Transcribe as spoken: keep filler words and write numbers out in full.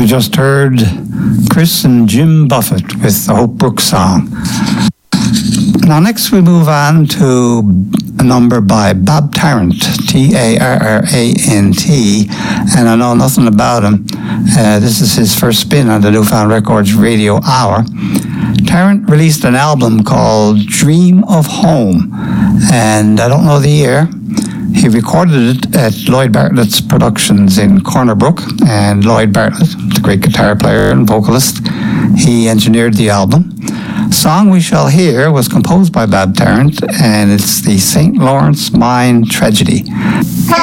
just heard Chris and Jim Buffett with the Hope Brooks song. Now next we move on to a number by Bob Tarrant, T A R R A N T, and I know nothing about him. Uh, this is his first spin on the Newfound Records Radio Hour. Tarrant released an album called Dream of Home, and I don't know the year. He recorded it at Lloyd Bartlett's Productions in Corner Brook, and Lloyd Bartlett, the great guitar player and vocalist, he engineered the album. The song we shall hear was composed by Bob Tarrant, and it's the Saint Lawrence Mine Tragedy.